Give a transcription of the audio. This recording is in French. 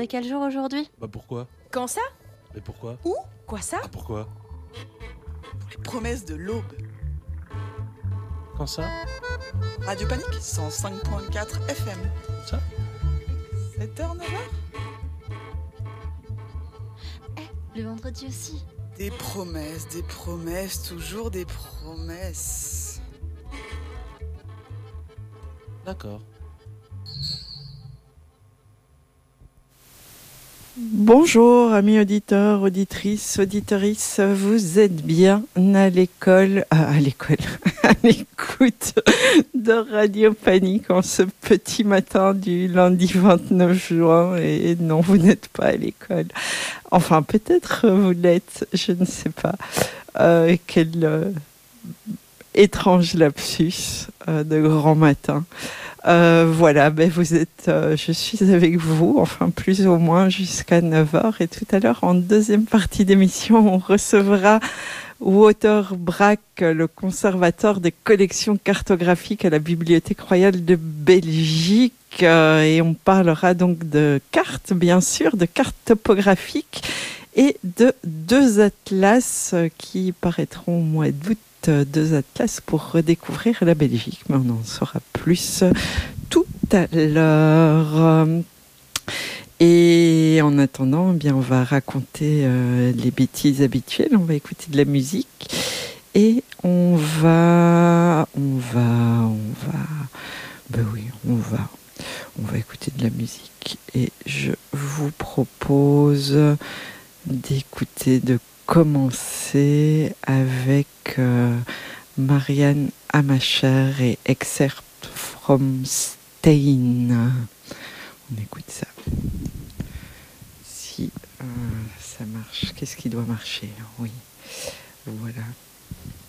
est quel jour aujourd'hui? Bah pourquoi? Quand ça? Mais pourquoi? Où? Quoi ça? Ah pourquoi? Pour les promesses de l'aube. Quand ça? Radio Panique, 105.4 FM. Ça? 7h, 9h? Le vendredi aussi. Des promesses, toujours des promesses. D'accord. Bonjour amis auditeurs, auditrices, auditrices, vous êtes bien à l'école, à l'écoute de Radio Panique en ce petit matin du lundi 29 juin et non, vous n'êtes pas à l'école. Enfin, peut-être vous l'êtes, je ne sais pas. Quel étrange lapsus de grand matin. Voilà, vous êtes, je suis avec vous, enfin plus ou moins jusqu'à 9h. Et tout à l'heure, en deuxième partie d'émission, on recevra Wouter Brack, le conservateur des collections cartographiques à la Bibliothèque royale de Belgique. Et on parlera donc de cartes, bien sûr, de cartes topographiques et de 2 atlas qui paraîtront au mois d'août. 2 atlas pour redécouvrir la Belgique, mais on en saura plus tout à l'heure. Et en attendant, eh bien, on va raconter les bêtises habituelles, on va écouter de la musique et on va écouter de la musique. Et je vous propose de commencer avec Marianne Amacher et Excerpt from Stein. On écoute ça. Si ça marche, qu'est-ce qui doit marcher? Oui, voilà.